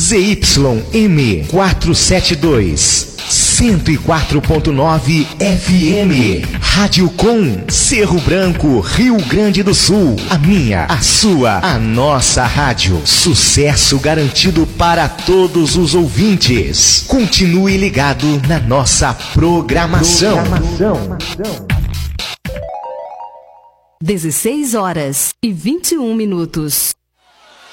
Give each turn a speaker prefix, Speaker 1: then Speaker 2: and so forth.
Speaker 1: ZYM 472, 104.9 FM. Rádio Com, Cerro Branco, Rio Grande do Sul. A minha, a sua, a nossa rádio. Sucesso garantido para todos os ouvintes. Continue ligado na nossa programação.
Speaker 2: 16 horas e 21 minutos.